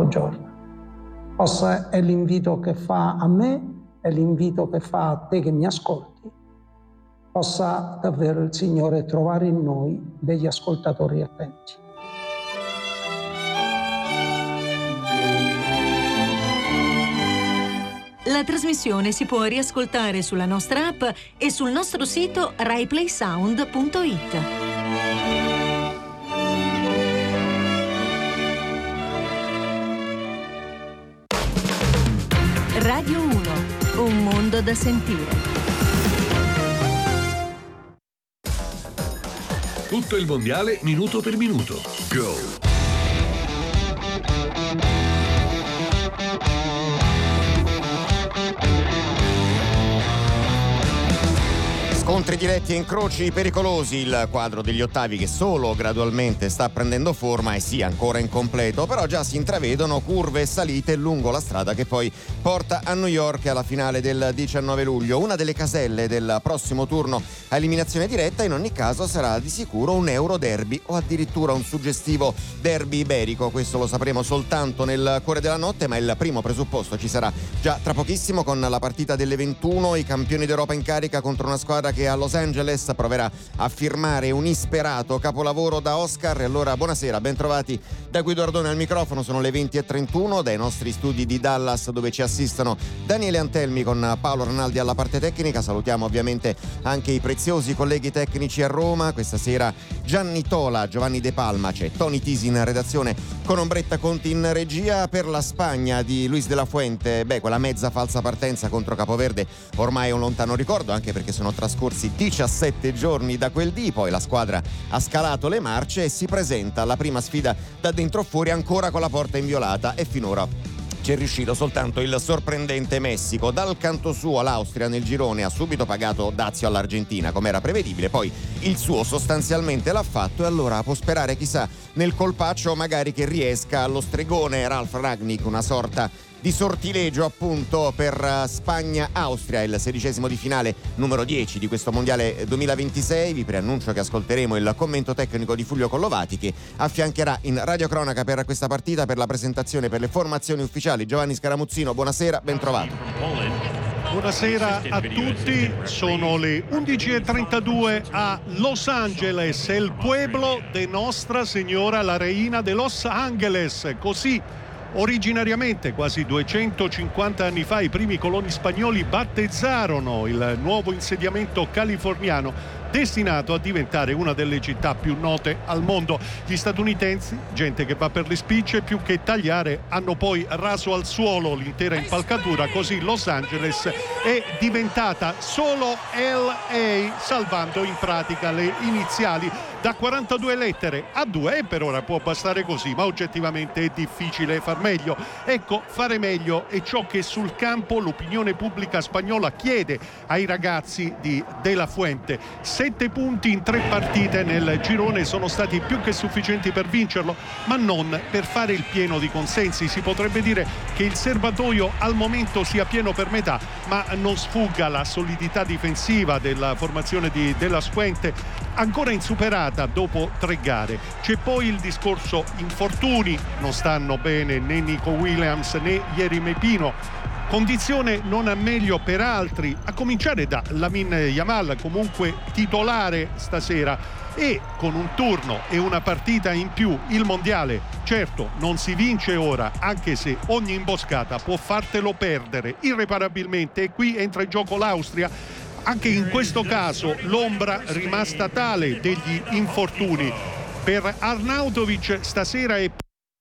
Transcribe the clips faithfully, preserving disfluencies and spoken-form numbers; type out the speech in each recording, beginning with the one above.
giorno. Possa è l'invito che fa a me, è l'invito che fa a te che mi ascolti. Possa davvero il Signore trovare in noi degli ascoltatori attenti. La trasmissione si può riascoltare sulla nostra app e sul nostro sito rai play sound punto it. Radio uno, un mondo da sentire. Tutto il mondiale minuto per minuto. Go! Scontri diretti e incroci pericolosi, il quadro degli ottavi che solo gradualmente sta prendendo forma e sì, ancora incompleto, però già si intravedono curve e salite lungo la strada che poi porta a New York alla finale del diciannove luglio. Una delle caselle del prossimo turno a eliminazione diretta in ogni caso sarà di sicuro un Euro Derby o addirittura un suggestivo derby iberico. Questo lo sapremo soltanto nel cuore della notte, ma il primo presupposto ci sarà già tra pochissimo con la partita delle ventuno, i campioni d'Europa in carica contro una squadra che a Los Angeles proverà a firmare un isperato capolavoro da Oscar. E allora buonasera, bentrovati da Guido Ardone al microfono. Sono le venti e trentuno dai nostri studi di Dallas, dove ci assistono Daniele Antelmi con Paolo Ranaldi alla parte tecnica. Salutiamo ovviamente anche i preziosi colleghi tecnici a Roma. Questa sera Gianni Tola, Giovanni De Palma, c'è Tony Tisi in redazione con Ombretta Conti in regia. Per la Spagna di Luis de la Fuente, beh, quella mezza falsa partenza contro Capoverde ormai è un lontano ricordo, anche perché sono trascorsi diciassette giorni da quel dì. Poi la squadra ha scalato le marce e si presenta alla prima sfida da dentro fuori ancora con la porta inviolata, e finora ci è riuscito soltanto il sorprendente Messico. Dal canto suo l'Austria nel girone ha subito pagato dazio all'Argentina, come era prevedibile, poi il suo sostanzialmente l'ha fatto, e allora può sperare chissà nel colpaccio magari che riesca allo stregone Ralf Rangnick, una sorta di sortilegio appunto per Spagna-Austria, il sedicesimo di finale numero dieci di questo mondiale duemilaventisei. Vi preannuncio che ascolteremo il commento tecnico di Fulvio Collovati, che affiancherà in radiocronaca per questa partita, per la presentazione per le formazioni ufficiali, Giovanni Scaramuzzino. Buonasera, ben trovato. Buonasera a tutti, sono le undici e trentadue a Los Angeles, el pueblo de Nostra Signora la Reina de Los Angeles, così originariamente quasi duecentocinquanta anni fa i primi coloni spagnoli battezzarono il nuovo insediamento californiano, destinato a diventare una delle città più note al mondo. Gli statunitensi, gente che va per le spicce, più che tagliare hanno poi raso al suolo l'intera impalcatura, così Los Angeles è diventata solo L A, salvando in pratica le iniziali da quarantadue lettere a due, e per ora può bastare così, ma oggettivamente è difficile far meglio. Ecco, fare meglio è ciò che sul campo l'opinione pubblica spagnola chiede ai ragazzi di De La Fuente. Sette punti in tre partite nel girone sono stati più che sufficienti per vincerlo, ma non per fare il pieno di consensi. Si potrebbe dire che il serbatoio al momento sia pieno per metà, ma non sfugga la solidità difensiva della formazione di De La Fuente, ancora insuperata dopo tre gare. C'è poi il discorso infortuni, non stanno bene né Nico Williams né Yeremy Pino, condizione non a meglio per altri, a cominciare da Lamine Yamal, comunque titolare stasera, e con un turno e una partita in più il mondiale certo non si vince ora, anche se ogni imboscata può fartelo perdere irreparabilmente, e qui entra in gioco l'Austria. Anche in questo caso l'ombra rimasta tale degli infortuni. Per Arnautovic stasera è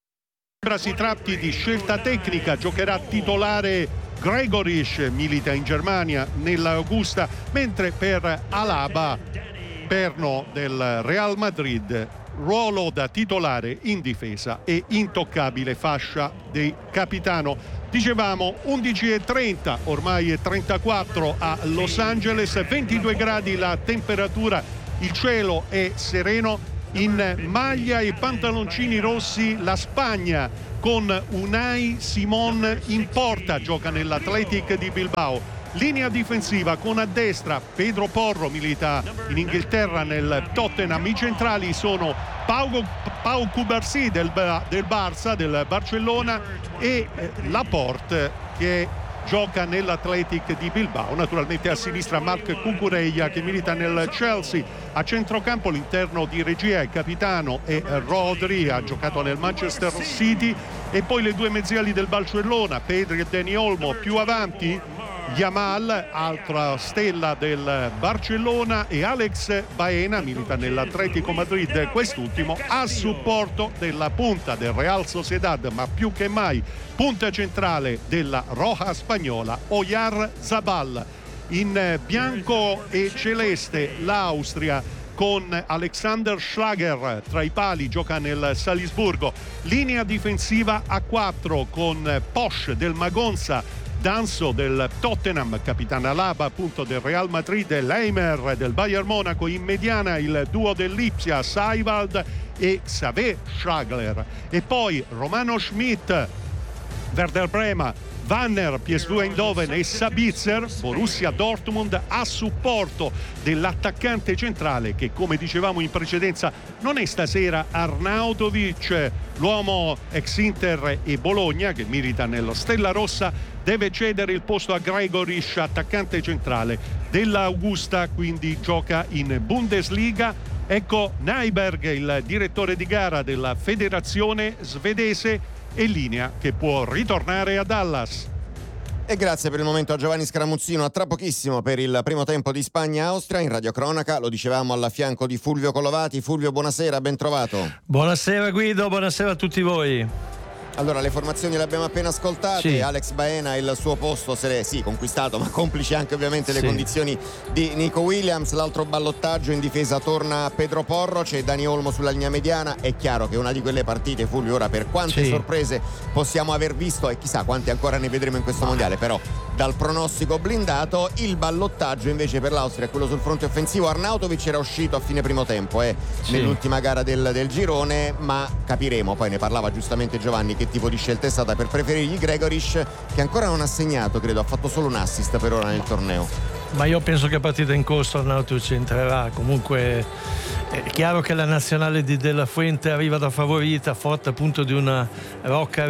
sembra si tratti di scelta tecnica, giocherà titolare Gregoris, milita in Germania nell'Augusta, mentre per Alaba, perno del Real Madrid, ruolo da titolare in difesa e intoccabile fascia di capitano. Dicevamo undici e trenta, ormai è trentaquattro a Los Angeles, ventidue gradi la temperatura, il cielo è sereno. In maglia e pantaloncini rossi la Spagna con Unai Simón in porta, gioca nell'Athletic di Bilbao. Linea difensiva con a destra Pedro Porro, milita in Inghilterra nel Tottenham. I centrali sono Pau, Pau Cubarsí del, del Barça, del Barcellona, e eh, Laporte che gioca nell'Athletic di Bilbao. Naturalmente a sinistra Marc Cucurella che milita nel Chelsea. A centrocampo l'interno di regia è capitano e Rodri, ha giocato nel Manchester City. E poi le due mezziali del Barcellona, Pedri e Dani Olmo. Più avanti Yamal, altra stella del Barcellona, e Alex Baena, milita nell'Atletico Madrid, quest'ultimo a supporto della punta del Real Sociedad, ma più che mai punta centrale della Roja spagnola, Oyarzabal. In bianco e celeste l'Austria con Alexander Schlager tra i pali, gioca nel Salisburgo. Linea difensiva a quattro con Posch del Magonza, Danso del Tottenham, capitana Alaba appunto del Real Madrid, e Leimer del Bayern Monaco. In mediana il duo dell'Ipsia, Seiwald e Xavier Schlagler. E poi Romano Schmidt, Werder Brema, Wanner, P S V Eindhoven e Sabitzer, Borussia Dortmund, a supporto dell'attaccante centrale che, come dicevamo in precedenza, non è stasera Arnautovic, l'uomo ex Inter e Bologna che milita nello Stella Rossa, deve cedere il posto a Gregoric, attaccante centrale dell'Augusta, quindi gioca in Bundesliga. Ecco Nyberg, il direttore di gara della federazione svedese, e linea che può ritornare a Dallas. E grazie per il momento a Giovanni Scaramuzzino. A tra pochissimo per il primo tempo di Spagna-Austria in radiocronaca. Lo dicevamo alla fianco di Fulvio Collovati. Fulvio, buonasera, ben trovato. Buonasera Guido, buonasera a tutti voi. Allora, le formazioni le abbiamo appena ascoltate. Sì. Alex Baena il suo posto se l'è sì conquistato, ma complice anche ovviamente le sì. condizioni di Nico Williams. L'altro ballottaggio in difesa torna Pedro Porro, c'è Dani Olmo sulla linea mediana. È chiaro che è una di quelle partite, Fulvio, ora per quante sì. sorprese possiamo aver visto e chissà quante ancora ne vedremo in questo mondiale, però dal pronostico blindato. Il ballottaggio invece per l'Austria è quello sul fronte offensivo. Arnautovic era uscito a fine primo tempo eh, sì. nell'ultima gara del, del girone, ma capiremo, poi ne parlava giustamente Giovanni, che tipo di scelta è stata per preferirgli Gregoric, che ancora non ha segnato, credo ha fatto solo un assist per ora nel torneo. Ma io penso che partita in corso Arnautovic entrerà. Comunque è chiaro che la nazionale di Della Fuente arriva da favorita, forte appunto di una rocca,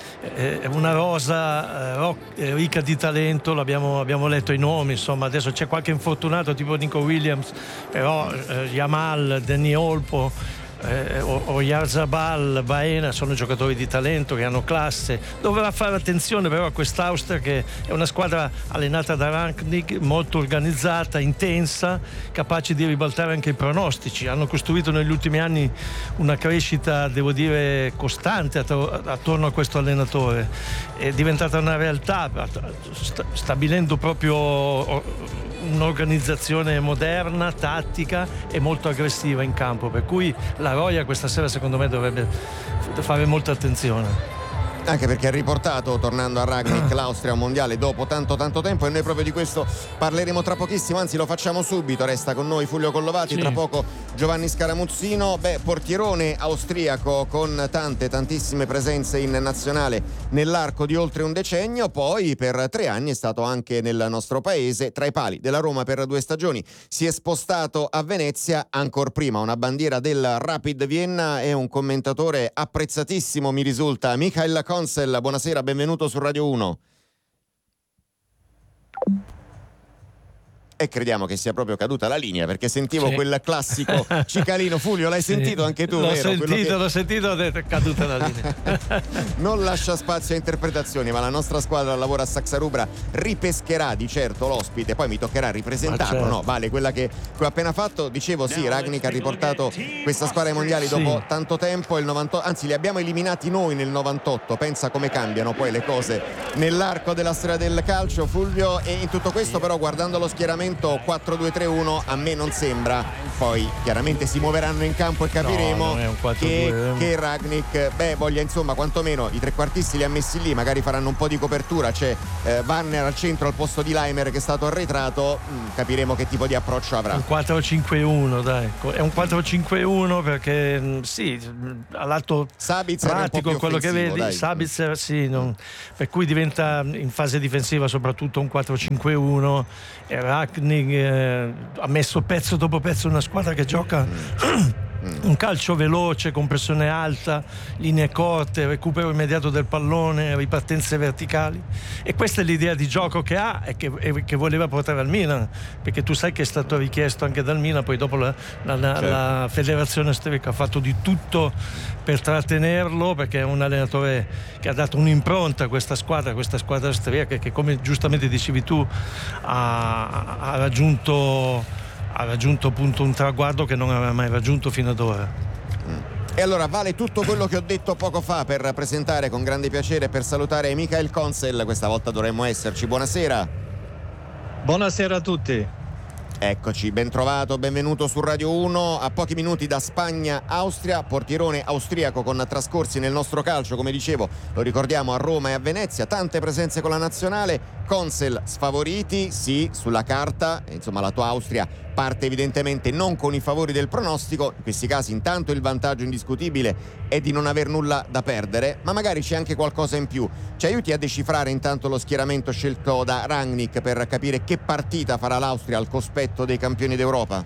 eh, una rosa eh, roc, eh, ricca di talento. L'abbiamo abbiamo letto i nomi, insomma adesso c'è qualche infortunato tipo Nico Williams, però eh, Yamal, Dani Olmo, Eh, Oyarzabal, Baena sono giocatori di talento che hanno classe. Dovrà fare attenzione però a quest'Austria, che è una squadra allenata da Rangnick, molto organizzata, intensa, capace di ribaltare anche i pronostici. Hanno costruito negli ultimi anni una crescita, devo dire, costante attorno a questo allenatore. È diventata una realtà, stabilendo proprio un'organizzazione moderna, tattica e molto aggressiva in campo, per cui la Roja questa sera secondo me dovrebbe fare molta attenzione. Anche perché ha riportato, tornando a Rangnick, l'Austria a un mondiale dopo tanto tanto tempo, e noi proprio di questo parleremo tra pochissimo, anzi lo facciamo subito. Resta con noi Fulvio Collovati, sì. Tra poco Giovanni Scaramuzzino. Beh, portierone austriaco con tante tantissime presenze in nazionale nell'arco di oltre un decennio, poi per tre anni è stato anche nel nostro paese, tra i pali della Roma per due stagioni. Si è spostato a Venezia, ancor prima una bandiera del Rapid Vienna, e un commentatore apprezzatissimo mi risulta, Michael Consel. Buonasera, benvenuto su Radio uno. E crediamo che sia proprio caduta la linea, perché sentivo sì. quel classico cicalino. Fulvio, l'hai sì. sentito anche tu? L'ho vero? sentito, che... l'ho sentito, ho detto è caduta la linea. Non lascia spazio a interpretazioni, ma la nostra squadra lavora a Saxarubra, ripescherà di certo l'ospite, poi mi toccherà ripresentarlo, certo. no? Vale, quella che, che ho appena fatto, dicevo sì, Rangnick ha riportato questa squadra ai mondiali sì. dopo tanto tempo, il novantotto, anzi li abbiamo eliminati noi nel novantotto, pensa come cambiano poi le cose nell'arco della storia del calcio, Fulvio. E in tutto questo però, guardando lo schieramento schieramento quattro due tre uno a me non sembra. Poi chiaramente si muoveranno in campo e capiremo no, che, che Rangnick beh voglia insomma quantomeno i trequartisti li ha messi lì, magari faranno un po' di copertura. C'è eh, Warner al centro al posto di Laimer che è stato arretrato, mm, capiremo che tipo di approccio avrà. Un quattro cinque uno, dai, è un quattro cinque uno perché sì, all'atto Sabitzer pratico quello che vedi, dai. Sabitzer sì, non, per cui diventa in fase difensiva soprattutto un quattro cinque uno e Rangnick eh, ha messo pezzo dopo pezzo una squadra che gioca un calcio veloce con pressione alta, linee corte, recupero immediato del pallone, ripartenze verticali, e questa è l'idea di gioco che ha e che, e che voleva portare al Milan, perché tu sai che è stato richiesto anche dal Milan. Poi dopo la, la, la, certo. la federazione austriaca ha fatto di tutto per trattenerlo, perché è un allenatore che ha dato un'impronta a questa squadra questa squadra austriaca che, come giustamente dicevi tu, ha, ha raggiunto ha raggiunto appunto un traguardo che non aveva mai raggiunto fino ad ora. E allora vale tutto quello che ho detto poco fa per presentare con grande piacere e per salutare Michael Konsel. Questa volta dovremmo esserci. Buonasera. Buonasera a tutti. Eccoci, ben trovato, benvenuto su Radio uno. A pochi minuti da Spagna-Austria, portierone austriaco con trascorsi nel nostro calcio, come dicevo, lo ricordiamo, a Roma e a Venezia, tante presenze con la nazionale. Konsel sfavoriti, sì, sulla carta, insomma la tua Austria parte evidentemente non con i favori del pronostico. In questi casi intanto il vantaggio indiscutibile è di non aver nulla da perdere, ma magari c'è anche qualcosa in più. Ci aiuti a decifrare intanto lo schieramento scelto da Rangnick per capire che partita farà l'Austria al cospetto dei campioni d'Europa?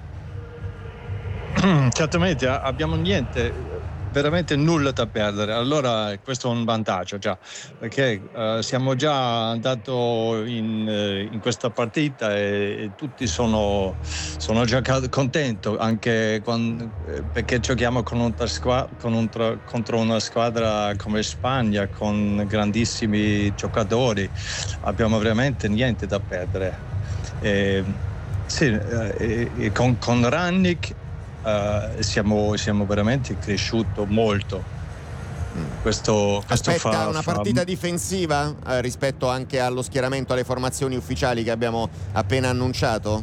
Certamente abbiamo niente, veramente nulla da perdere, allora questo è un vantaggio già, perché uh, siamo già andati in, uh, in questa partita e, e tutti sono, sono già contenti, anche quando, perché giochiamo con un squadra, con un tra, contro una squadra come Spagna con grandissimi giocatori, abbiamo veramente niente da perdere. E, sì, e, e con, con Rangnick Uh, siamo, siamo veramente cresciuti molto. Questo, questo Aspetta fa, una fa... partita difensiva eh, rispetto anche allo schieramento, alle formazioni ufficiali che abbiamo appena annunciato?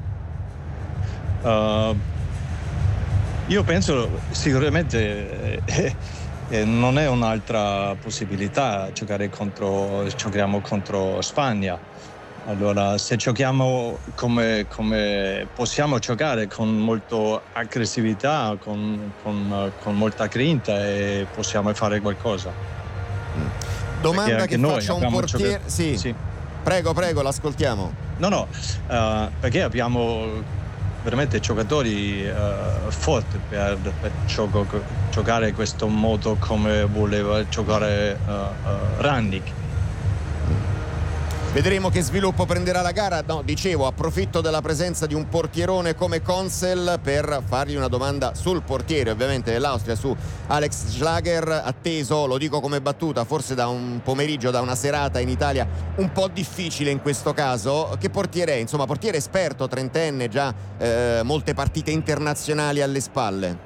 Uh, io penso sicuramente eh, eh, non è un'altra possibilità giocare contro, giochiamo contro Spagna. Allora, se giochiamo come, come possiamo giocare con molta aggressività, con, con, con molta grinta, e possiamo fare qualcosa. Domanda che faccia un portiere. Giocato... Sì. sì. Prego, prego, l'ascoltiamo. No, no, uh, perché abbiamo veramente giocatori uh, forti per, per gioco, giocare in questo modo come voleva giocare uh, uh, Rangnick. Vedremo che sviluppo prenderà la gara. No, dicevo, approfitto della presenza di un portierone come Konsel per fargli una domanda sul portiere, ovviamente dell'Austria, su Alex Schlager, atteso, lo dico come battuta, forse da un pomeriggio, da una serata in Italia un po' difficile in questo caso. Che portiere è? Insomma, portiere esperto, trentenne, già eh, molte partite internazionali alle spalle.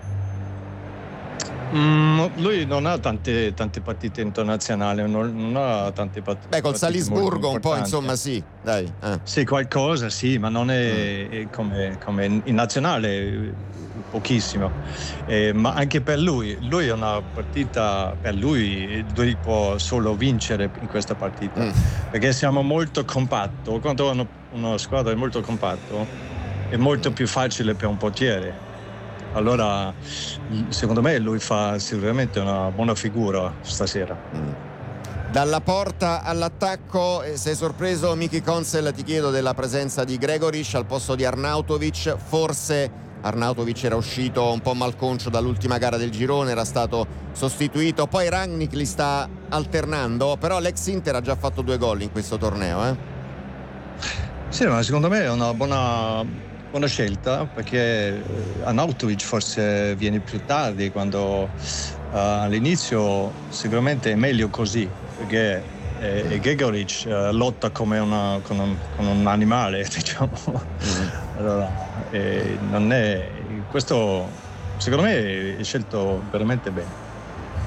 Mm, lui non ha tante, tante partite internazionali, non, non ha tante partite. Beh, col Salisburgo un po', insomma, sì, dai. Eh. Sì, qualcosa, sì, ma non è, mm. è come, come in nazionale, pochissimo. Eh, ma anche per lui, lui è una partita, per lui, lui può solo vincere in questa partita, mm. perché siamo molto compatto. Quando una, una squadra è molto compatto, è molto più facile per un portiere. Allora, secondo me lui fa sicuramente una buona figura stasera. Mm. Dalla porta all'attacco, sei sorpreso, Miki Konsel? Ti chiedo della presenza di Gregoric al posto di Arnautovic. Forse Arnautovic era uscito un po' malconcio dall'ultima gara del girone, era stato sostituito. Poi Rangnick li sta alternando, però l'ex Inter ha già fatto due gol in questo torneo. Eh? Sì, ma secondo me è una buona... Buona scelta, perché Arnautovic forse viene più tardi, quando uh, all'inizio sicuramente è meglio così, perché eh, Gregoric uh, lotta come, una, con, un, con un animale, diciamo. Mm. Allora, eh, non è, questo secondo me è scelto veramente bene.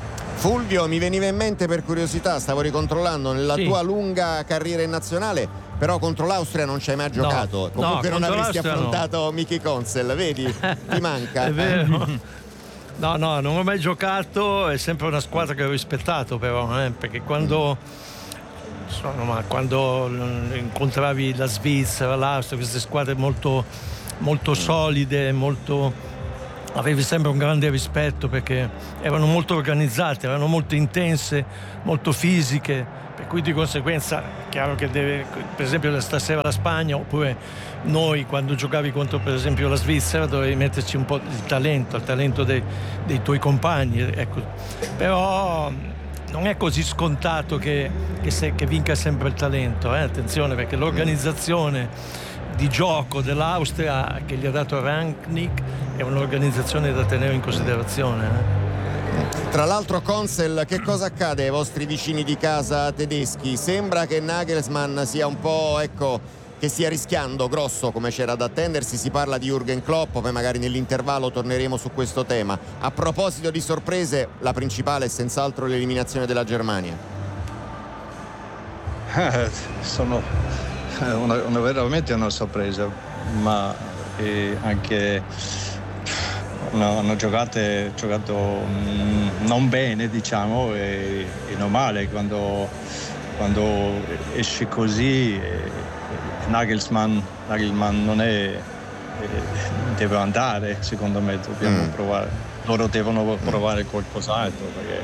Fulvio, mi veniva in mente per curiosità, stavo ricontrollando nella sì. tua lunga carriera in nazionale, però contro l'Austria non ci hai mai giocato. No, Comunque no, non avresti affrontato no. Mickey Consel, vedi? Ti manca. È vero. No, no, non ho mai giocato, è sempre una squadra che ho rispettato però, eh, perché quando, insomma, quando incontravi la Svizzera, l'Austria, queste squadre molto, molto solide, molto, avevi sempre un grande rispetto perché erano molto organizzate, erano molto intense, molto fisiche, per cui di conseguenza è chiaro che deve, per esempio stasera la Spagna, oppure noi quando giocavi contro per esempio la Svizzera dovevi metterci un po' di talento, il talento dei, dei tuoi compagni, ecco. Però non è così scontato che, che, se, che vinca sempre il talento, eh? Attenzione, perché l'organizzazione di gioco dell'Austria che gli ha dato Rangnick è un'organizzazione da tenere in considerazione, eh? Tra l'altro, Consel, che cosa accade ai vostri vicini di casa tedeschi? Sembra che Nagelsmann sia un po', ecco, che stia rischiando grosso come c'era da attendersi. Si parla di Jürgen Klopp, poi magari nell'intervallo torneremo su questo tema. A proposito di sorprese, la principale è senz'altro l'eliminazione della Germania. Eh, sono una, una, veramente una sorpresa, ma eh, anche No, hanno giocato, giocato mh, non bene, diciamo, e, e normale quando, quando esce così. E, e Nagelsmann, Nagelsmann non è, eh, deve andare, secondo me, dobbiamo mm. provare, loro devono provare qualcos'altro, perché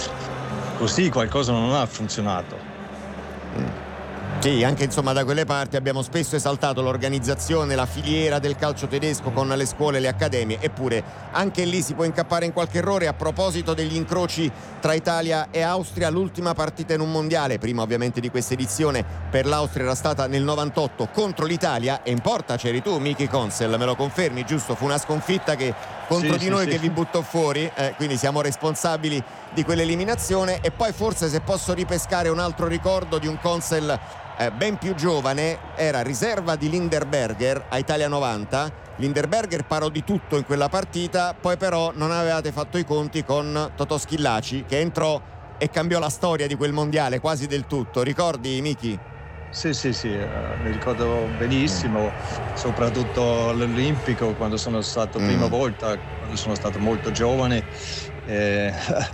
così qualcosa non ha funzionato. Mm. Sì, anche insomma da quelle parti abbiamo spesso esaltato l'organizzazione, la filiera del calcio tedesco con le scuole e le accademie, eppure anche lì si può incappare in qualche errore. A proposito degli incroci tra Italia e Austria, l'ultima partita in un mondiale, prima ovviamente di questa edizione, per l'Austria era stata nel novantotto contro l'Italia, e in porta c'eri tu, Mickey Consel, me lo confermi, giusto? Fu una sconfitta che contro sì, di sì, noi sì. che vi buttò fuori, eh, quindi siamo responsabili di quell'eliminazione. E poi forse, se posso ripescare un altro ricordo di un Consel Eh, ben più giovane, era riserva di Linderberger a Italia novanta. Linderberger parò di tutto in quella partita, poi però non avevate fatto i conti con Totò Schillaci, che entrò e cambiò la storia di quel mondiale quasi del tutto. Ricordi, Miki? Sì, sì, sì, uh, mi ricordo benissimo, soprattutto all'Olimpico, quando sono stato mm. prima volta, quando sono stato molto giovane. Eh,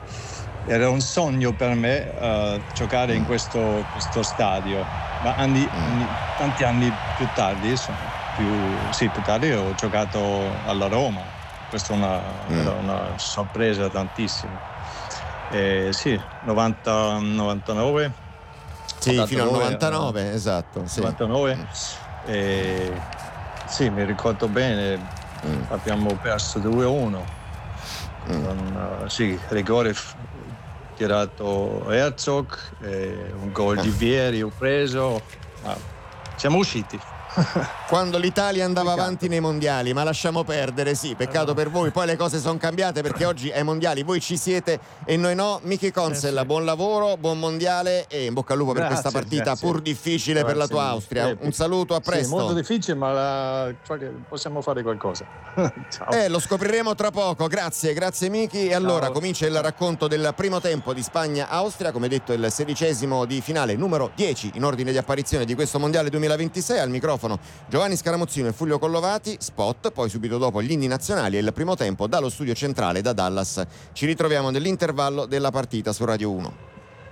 Era un sogno per me uh, giocare in questo, questo stadio, ma anni, anni, tanti anni più tardi, più, sì, più tardi ho giocato alla Roma. Questa è una, mm. era una sorpresa tantissima. E sì, novanta, novantanove. Sì, fino al novantanove, eh, esatto. Sì. novantanove. Mm. E, sì, mi ricordo bene, mm. abbiamo perso due a uno. Mm. Con, uh, sì, rigore f- tirato Herzog, eh, un gol di Vieri ho preso, ma siamo usciti. Quando l'Italia andava peccato. avanti nei mondiali, ma lasciamo perdere, sì, peccato per voi. Poi le cose sono cambiate, perché oggi ai mondiali voi ci siete e noi no. Mickey Consel, eh sì. buon lavoro, buon mondiale e in bocca al lupo grazie, per questa partita grazie. pur difficile grazie. per la tua Austria. Un, un saluto, a presto. Sì, molto difficile, ma la... possiamo fare qualcosa. Ciao. Eh, lo scopriremo tra poco. Grazie, grazie Mickey. E allora Ciao. comincia il racconto del primo tempo di Spagna-Austria, come detto il sedicesimo di finale, numero dieci in ordine di apparizione di questo mondiale duemilaventisei. Al microfono Giovanni Scaramuzzino e Fulvio Collovati. Spot, poi subito dopo gli inni nazionali e il primo tempo dallo studio centrale da Dallas. Ci ritroviamo nell'intervallo della partita su Radio uno.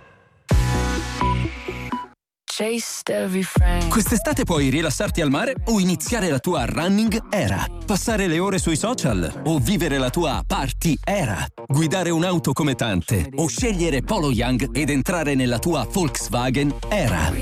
Quest'estate puoi rilassarti al mare o iniziare la tua running era, passare le ore sui social o vivere la tua party era, guidare un'auto come tante o scegliere Polo Young ed entrare nella tua Volkswagen era.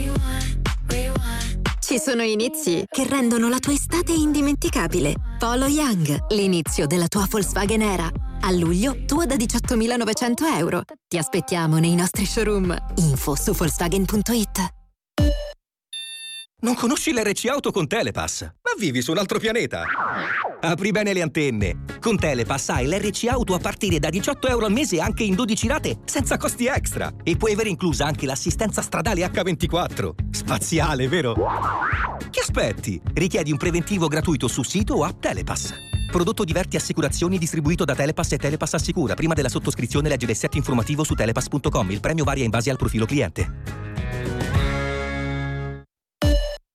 Ci sono inizi che rendono la tua estate indimenticabile. Polo Young, l'inizio della tua Volkswagen era. A luglio, tua da diciottomilanovecento euro. Ti aspettiamo nei nostri showroom. Info su Volkswagen punto it. Non conosci l'R C Auto con Telepass, ma vivi su un altro pianeta. Apri bene le antenne. Con Telepass hai l'R C Auto a partire da diciotto euro al mese anche in dodici rate, senza costi extra. E puoi avere inclusa anche l'assistenza stradale acca ventiquattro. Spaziale, vero? Che aspetti? Richiedi un preventivo gratuito su sito o app Telepass. Prodotto Diverti Assicurazioni distribuito da Telepass e Telepass Assicura. Prima della sottoscrizione leggi l'assetto informativo su telepass punto com. Il premio varia in base al profilo cliente.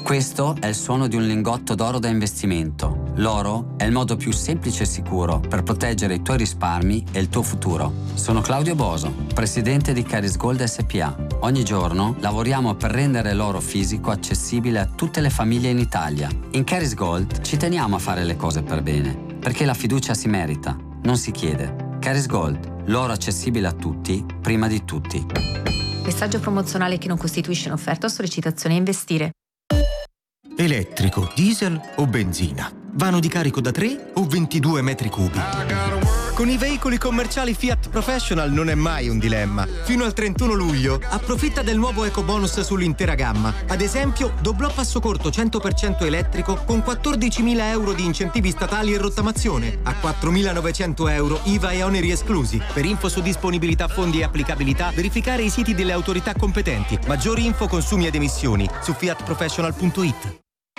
Questo è il suono di un lingotto d'oro da investimento. L'oro è il modo più semplice e sicuro per proteggere i tuoi risparmi e il tuo futuro. Sono Claudio Boso, presidente di Caris Gold S P A. Ogni giorno lavoriamo per rendere l'oro fisico accessibile a tutte le famiglie in Italia. In Caris Gold ci teniamo a fare le cose per bene, perché la fiducia si merita, non si chiede. Caris Gold, l'oro accessibile a tutti, prima di tutti. Messaggio promozionale che non costituisce un'offerta o sollecitazione a investire. Elettrico, diesel o benzina? Vano di carico da tre o ventidue metri cubi? Con i veicoli commerciali Fiat Professional non è mai un dilemma. Fino al trentuno luglio approfitta del nuovo ecobonus sull'intera gamma. Ad esempio, doblò passo corto cento per cento elettrico con quattordicimila euro di incentivi statali e rottamazione, a quattromilanovecento euro I V A e oneri esclusi. Per info su disponibilità, fondi e applicabilità, verificare i siti delle autorità competenti. Maggiori info, consumi ed emissioni su fiat professional punto it.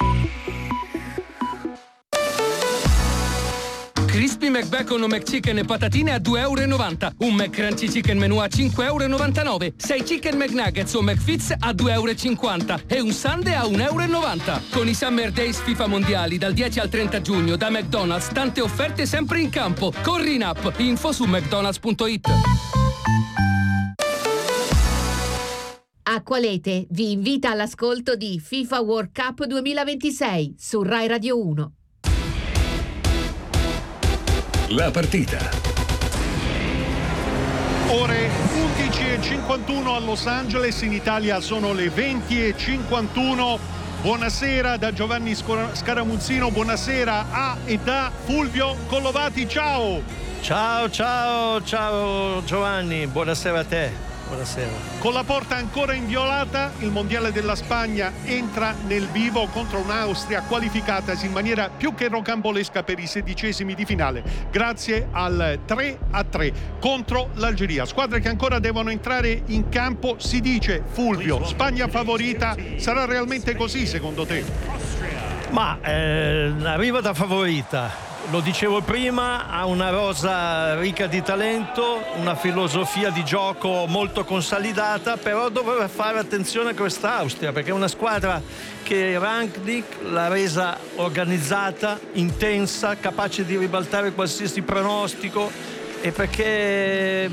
Crispy McBacon o McChicken e patatine a due e novanta euro. Un McCrunchy Chicken Menù a cinque e novantanove euro. sei Chicken McNuggets o McFits a due e cinquanta euro. E un Sundae a un e novanta euro. Con i Summer Days FIFA Mondiali dal dieci al trenta giugno da McDonald's, tante offerte sempre in campo. Corri in app. Info su mcdonalds punto it. Acqualete vi invita all'ascolto di FIFA World Cup duemilaventisei su Rai Radio uno. La partita. Ore undici e cinquantuno a Los Angeles, in Italia sono le venti e cinquantuno. Buonasera da Giovanni Scaramuzzino, buonasera a e da Fulvio Collovati, ciao! Ciao, ciao, ciao Giovanni, buonasera a te. Buonasera. Con la porta ancora inviolata, il mondiale della Spagna entra nel vivo contro un'Austria qualificatasi in maniera più che rocambolesca per i sedicesimi di finale, grazie al tre a tre contro l'Algeria. Squadre che ancora devono entrare in campo. Si dice, Fulvio, Spagna favorita, sarà realmente così secondo te? Ma eh, arriva da favorita. Lo dicevo prima, ha una rosa ricca di talento, una filosofia di gioco molto consolidata, però doveva fare attenzione a questa Austria, perché è una squadra che Rangnick l'ha resa organizzata, intensa, capace di ribaltare qualsiasi pronostico, e perché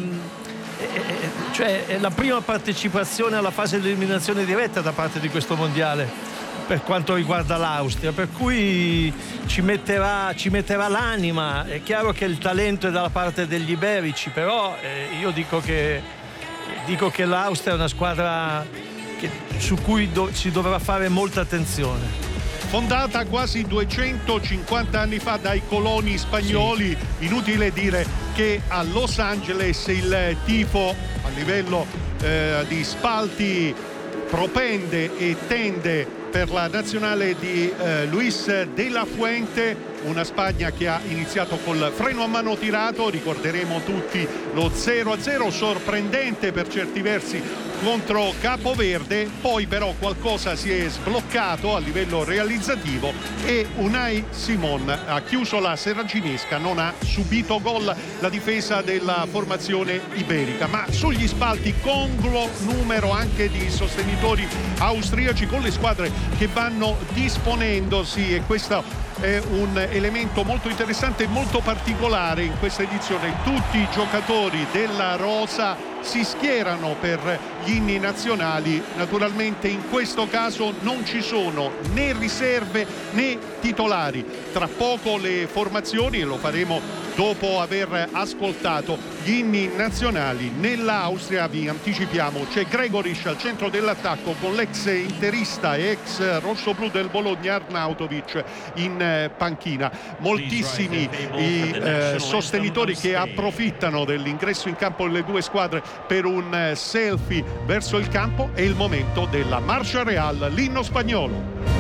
cioè, è la prima partecipazione alla fase di eliminazione diretta da parte di questo mondiale per quanto riguarda l'Austria, per cui ci metterà, ci metterà l'anima. È chiaro che il talento è dalla parte degli iberici, però eh, io dico che, dico che l'Austria è una squadra che, su cui do, si dovrà fare molta attenzione. Fondata quasi duecentocinquanta anni fa dai coloni spagnoli, sì. Inutile dire che a Los Angeles il tifo a livello eh, di spalti propende e tende per la nazionale di eh, Luis de la Fuente, una Spagna che ha iniziato col freno a mano tirato. Ricorderemo tutti lo zero a zero sorprendente per certi versi contro Capoverde, poi però qualcosa si è sbloccato a livello realizzativo e Unai Simón ha chiuso la seracinesca, non ha subito gol la difesa della formazione iberica, ma sugli spalti congruo numero anche di sostenitori austriaci con le squadre che vanno disponendosi, e questo è un elemento molto interessante e molto particolare in questa edizione. Tutti i giocatori della rosa si schierano per gli inni nazionali. Naturalmente in questo caso non ci sono né riserve né titolari. Tra poco le formazioni, e lo faremo dopo aver ascoltato gli inni nazionali. Nell'Austria, vi anticipiamo, c'è Gregoric al centro dell'attacco con l'ex interista e ex rossoblu del Bologna Arnautovic in panchina. Moltissimi i eh, sostenitori che approfittano dell'ingresso in campo delle due squadre per un selfie verso il campo. È il momento della Marcia Real, l'inno spagnolo.